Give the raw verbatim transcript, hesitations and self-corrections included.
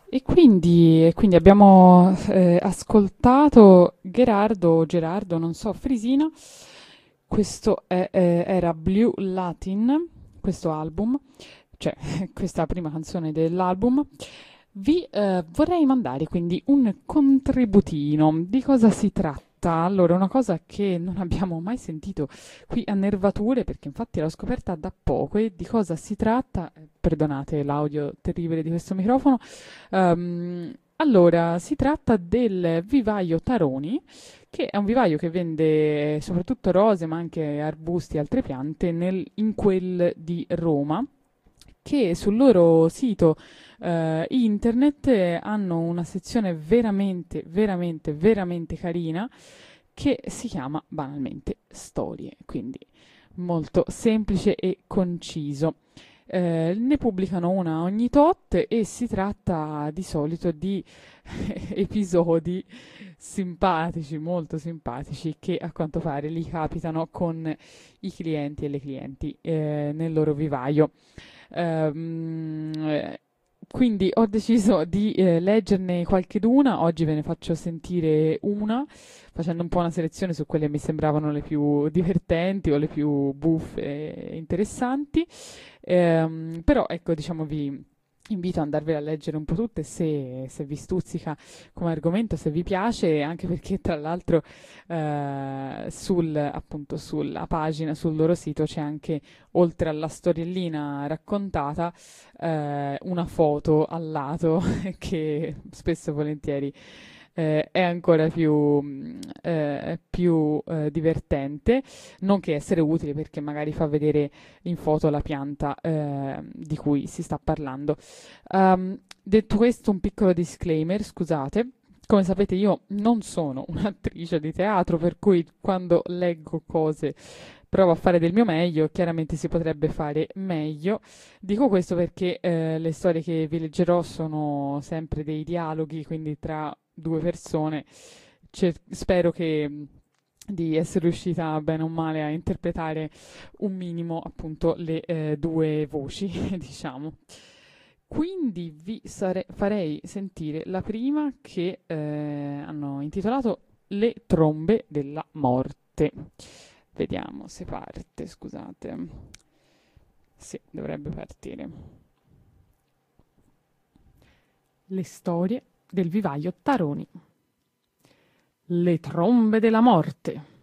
E quindi, e quindi abbiamo eh, ascoltato Gerardo, o Gerardo, non so, Frisina. Questo è, eh, era Blue Latin, questo album, cioè questa prima canzone dell'album. Vi eh, vorrei mandare quindi un contributino. Di cosa si tratta? Allora, una cosa che non abbiamo mai sentito qui a Nervature, perché infatti l'ho scoperta da poco, e di cosa si tratta? Eh, Perdonate l'audio terribile di questo microfono. Ehm, allora, si tratta del vivaio Taroni, che è un vivaio che vende soprattutto rose, ma anche arbusti e altre piante nel- in quel di Roma, che sul loro sito eh, internet eh, hanno una sezione veramente, veramente, veramente carina che si chiama banalmente Storie, quindi molto semplice e conciso. Eh, ne pubblicano una ogni tot e si tratta di solito di episodi simpatici, molto simpatici, che a quanto pare gli capitano con i clienti e le clienti eh, nel loro vivaio. Ehm, eh, quindi ho deciso di eh, leggerne qualcheduna, oggi ve ne faccio sentire una, facendo un po' una selezione su quelle che mi sembravano le più divertenti o le più buffe e interessanti. Ehm, però ecco, diciamo, vi invito ad andarvela a leggere un po' tutte se, se vi stuzzica come argomento, se vi piace, anche perché tra l'altro eh, sul, appunto, sulla pagina, sul loro sito c'è anche, oltre alla storiellina raccontata, eh, una foto al lato che spesso e volentieri eh, è ancora più, mh, eh, più eh, divertente, non che essere utile perché magari fa vedere in foto la pianta eh, di cui si sta parlando. Um, detto questo, un piccolo disclaimer, scusate. Come sapete, io non sono un'attrice di teatro, per cui quando leggo cose provo a fare del mio meglio, chiaramente si potrebbe fare meglio. Dico questo perché eh, le storie che vi leggerò sono sempre dei dialoghi, quindi tra due persone. Cer- spero che di essere riuscita bene o male a interpretare un minimo appunto le eh, due voci, diciamo. Quindi vi sare- farei sentire la prima che eh, hanno intitolato Le trombe della morte. Vediamo se parte, scusate. Sì, dovrebbe partire. Le storie del vivaio Taroni. Le trombe della morte.